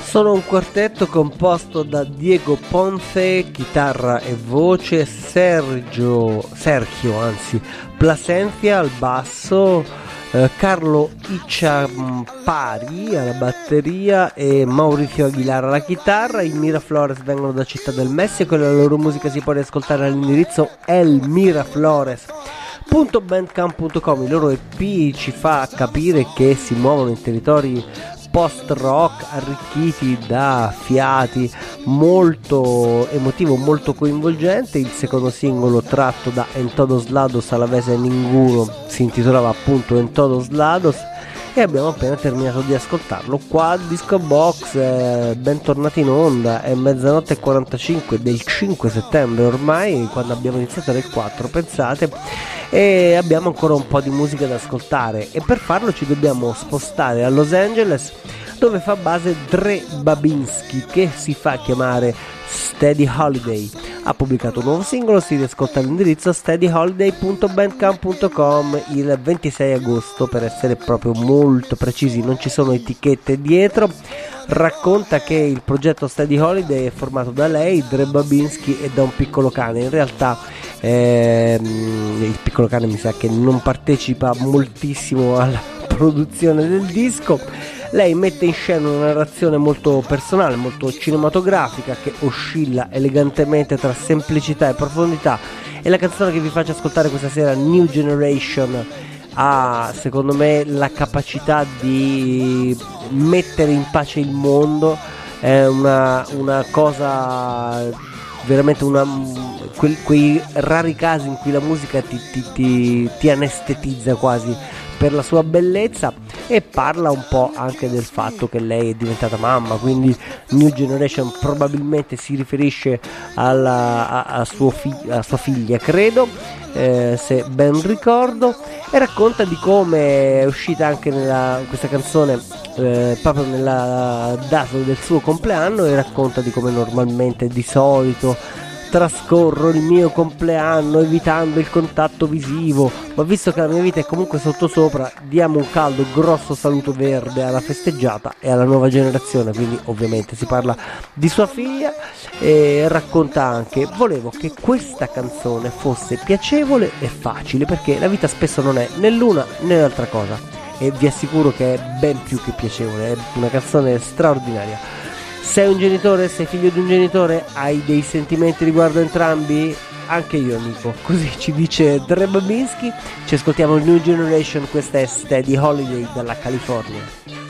Sono un quartetto composto da Diego Ponce, chitarra e voce, Sergio Plasencia al basso, Carlo Icciampari alla batteria e Mauricio Aguilar alla chitarra. I Miraflores vengono da Città del Messico e la loro musica si può riascoltare all'indirizzo elmiraflores.bandcamp.com. Il loro EP ci fa capire che si muovono in territori post-rock arricchiti da fiati molto emotivo, molto coinvolgente. Il secondo singolo, tratto da En Todos Lados alla Vese Ninguno, si intitolava appunto En Todos Lados e abbiamo appena terminato di ascoltarlo qua al Disco Box. Bentornati in onda, è 00:45 del 5 settembre ormai, quando abbiamo iniziato alle 4, pensate, e abbiamo ancora un po' di musica da ascoltare, e per farlo ci dobbiamo spostare a Los Angeles, dove fa base Dre Babinski, che si fa chiamare Steady Holiday. Ha pubblicato un nuovo singolo, si riascolta all'indirizzo steadyholiday.bandcamp.com il 26 agosto, per essere proprio molto precisi, non ci sono etichette dietro. Racconta che il progetto Steady Holiday è formato da lei, Dre Babinski, e da un piccolo cane. In realtà il piccolo cane mi sa che non partecipa moltissimo alla produzione del disco. Lei mette in scena una narrazione molto personale, molto cinematografica, che oscilla elegantemente tra semplicità e profondità, e la canzone che vi faccio ascoltare questa sera, New Generation, ha secondo me la capacità di mettere in pace il mondo. È una cosa veramente, quei rari casi in cui la musica ti anestetizza quasi per la sua bellezza, e parla un po' anche del fatto che lei è diventata mamma, quindi New Generation probabilmente si riferisce a sua figlia, credo, se ben ricordo, e racconta di come è uscita anche questa canzone proprio nella data del suo compleanno, e racconta di come normalmente, di solito, trascorro il mio compleanno evitando il contatto visivo, ma visto che la mia vita è comunque sottosopra, diamo un caldo grosso saluto verde alla festeggiata e alla nuova generazione. Quindi ovviamente si parla di sua figlia, e racconta anche: volevo che questa canzone fosse piacevole e facile, perché la vita spesso non è né l'una né l'altra cosa, e vi assicuro che è ben più che piacevole, è una canzone straordinaria. Sei un genitore, sei figlio di un genitore, hai dei sentimenti riguardo entrambi? Anche io, amico, così ci dice Dre Babinski. Ci ascoltiamo New Generation, questa è Steady Holiday dalla California.